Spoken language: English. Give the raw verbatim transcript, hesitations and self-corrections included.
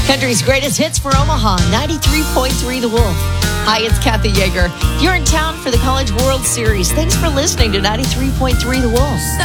Country's greatest hits for Omaha, ninety-three point three The Wolf. Hi, it's Kathy Yeager. You're in town for the College World Series. Thanks for listening to ninety-three point three The Wolf.